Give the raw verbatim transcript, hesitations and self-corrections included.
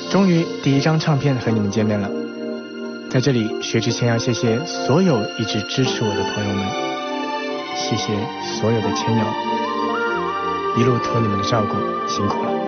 终于第一张唱片和你们见面了，在这里薛之谦要谢谢所有一直支持我的朋友们，谢谢所有的签友，一路托你们的照顾，辛苦了。